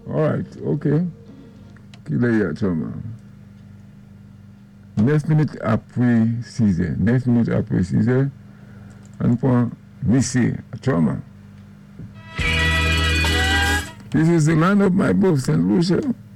Alright, ok. Ki le ya chouman. 9 minutes après 6 heures. 9 minutes après 6 heures, on prend Missy Chouman. This is the land of my birth, St. Lucia.